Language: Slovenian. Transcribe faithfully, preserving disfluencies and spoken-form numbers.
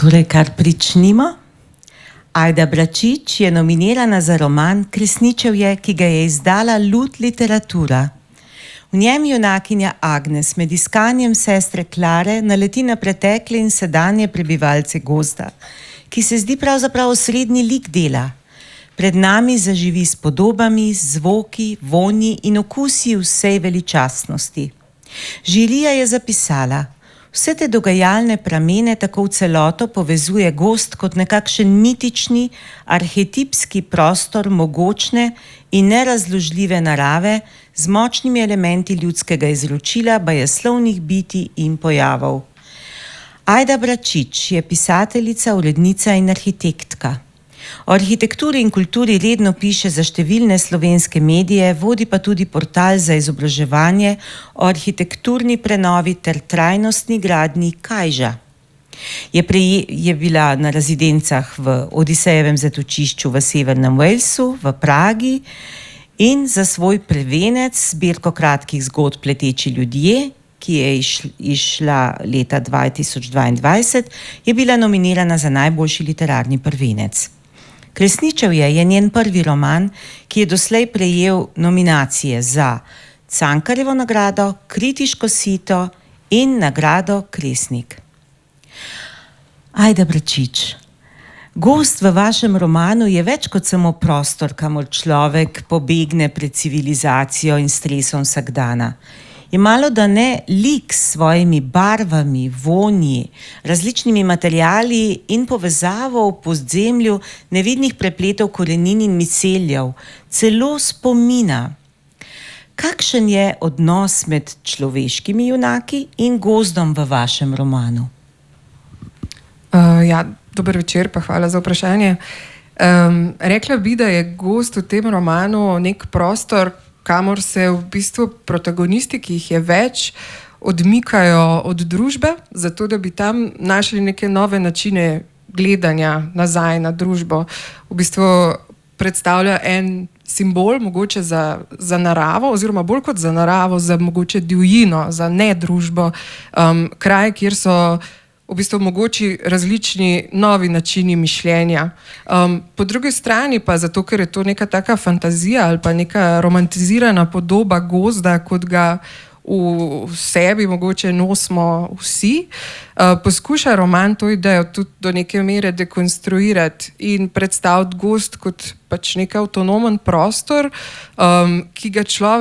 Torej, kar pričnimo. Ajda Bračič je nominirana za roman Kresničevje, ki ga je izdala Lud literatura. V njem junakinja Agnes med iskanjem sestre Klare naleti na pretekle in sedanje prebivalce gozda, ki se zdi pravzaprav osrednji lik dela. Pred nami zaživi s podobami, zvoki, vonji in okusi vsej veličastnosti. Žirija je zapisala: vse te dogajalne pramene tako v celoto povezuje gozd kot nekakšen mitični, arhetipski prostor mogočne in nerazložljive narave z močnimi elementi ljudskega izročila, bajeslovnih bitij in pojavov. Ajda Bračič je pisateljica, urednica in arhitektka. O arhitekturi in kulturi redno piše za številne slovenske medije, vodi pa tudi portal za izobraževanje o arhitekturni prenovi ter trajnostni gradnji Kajža. Je, preje, je bila na rezidencah v Odisejevem zatočišču v Severnem Walesu, v Pragi in za svoj prvenec zbirko kratkih zgodb Pleteči ljudje, ki je izšla leta dva tisoč dvaindvajset, je bila nominirana za najboljši literarni prvenec. Kresničevje je njen prvi roman, ki je doslej prejel nominacije za Cankarjevo nagrado, Kritiško sito in nagrado Kresnik. Ajda Bračič, gozd v vašem romanu je več kot samo prostor, kamor človek pobegne pred civilizacijo in stresom vsakdana. Je malo da ne lik s svojimi barvami, vonji, različnimi materiali in povezavo v podzemlju nevidnih prepletov korenin in miceljev, celo spomina. Kakšen je odnos med človeškimi junaki in gozdom v vašem romanu? Uh, ja, dober večer, pa hvala za vprašanje. Um, rekla bi, da je gozd v tem romanu nek prostor, kamor se v bistvu protagonisti, ki jih je več, odmikajo od družbe, zato da bi tam našli neke nove načine gledanja nazaj na družbo. V bistvu predstavlja en simbol mogoče za, za naravo, oziroma bolj kot za naravo, za mogoče divjino, za nedružbo, um, kraj, kjer so v bistvu mogoči različni novi načini mišljenja. Um, po drugi strani pa, zato ker je to neka taka fantazija ali pa neka romantizirana podoba gozda, kot ga v sebi mogoče nosimo vsi, uh, poskuša roman to idejo tudi do neke mere dekonstruirati in predstaviti gozd kot pač nek avtonomen prostor, um, ki ga človek